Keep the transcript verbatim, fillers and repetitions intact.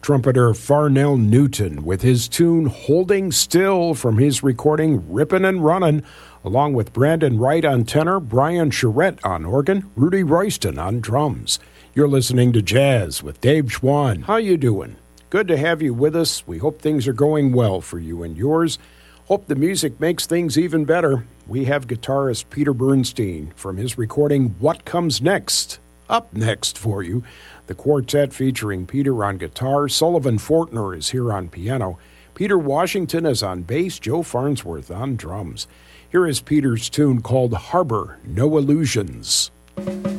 Trumpeter Farnell Newton with his tune Holding Still from his recording Rippin' and Runnin', along with Brandon Wright on tenor, Brian Charette on organ, Rudy Royston on drums. You're listening to Jazz with Dave Schwann. How you doing? Good to have you with us. We hope things are going well for you and yours. Hope the music makes things even better. We have guitarist Peter Bernstein from his recording What Comes Next up next for you. The quartet featuring Peter on guitar, Sullivan Fortner is here on piano, Peter Washington is on bass, Joe Farnsworth on drums. Here is Peter's tune called Harbor, No Illusions.